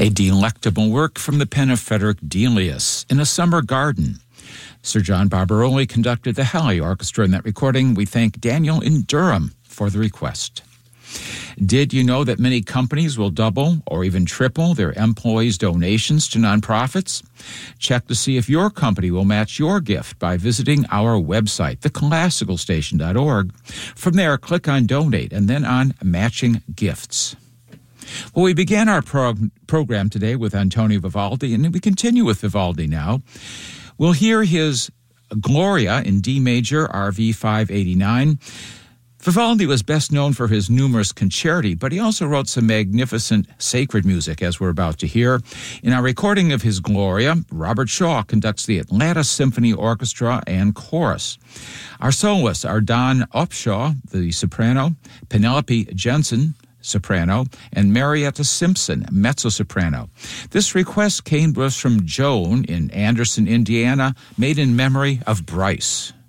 A delectable work from the pen of Frederick Delius, In a Summer Garden. Sir John Barbaroli conducted the Halley Orchestra in that recording. We thank Daniel in Durham for the request. Did you know that many companies will double or even triple their employees' donations to nonprofits? Check to see if your company will match your gift by visiting our website, theclassicalstation.org. From there, click on Donate and then on Matching Gifts. Well, we began our program today with Antonio Vivaldi, and we continue with Vivaldi now. We'll hear his Gloria in D major, RV 589. Vivaldi was best known for his numerous concerti, but he also wrote some magnificent sacred music, as we're about to hear. In our recording of his Gloria, Robert Shaw conducts the Atlanta Symphony Orchestra and Chorus. Our soloists are Don Upshaw, the soprano, Penelope Jensen, soprano, and Marietta Simpson, mezzo-soprano. This request came to us from Joan in Anderson, Indiana, made in memory of Bryce.